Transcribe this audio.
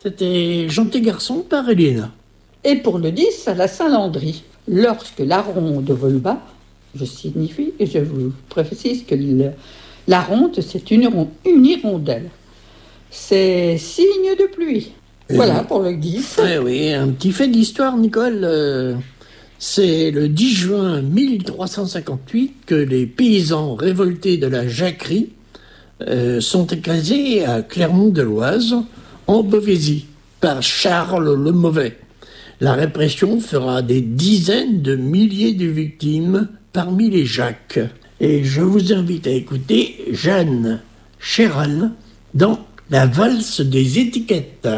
C'était Gentil garçon par Elena. Et pour le 10, à la Saint-Landry. Lorsque la ronde vole bas, je signifie, et je vous précise que la ronde, c'est une hirondelle. C'est signe de pluie. Voilà pour le 10. Oui, un petit fait d'histoire, Nicole. C'est le 10 juin 1358 que les paysans révoltés de la Jacquerie sont écrasés à Clermont-de-Loise, en Beauvaisis, par Charles le Mauvais. La répression fera des dizaines de milliers de victimes parmi les Jacques. Et je vous invite à écouter Jeanne Chéral dans La valse des étiquettes.